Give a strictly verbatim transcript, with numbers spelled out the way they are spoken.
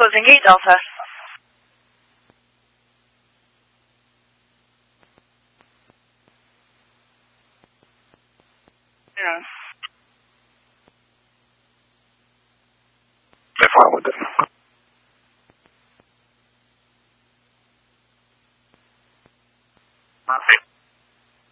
closing gate, Delta. Yeah. They're fine with it. Okay.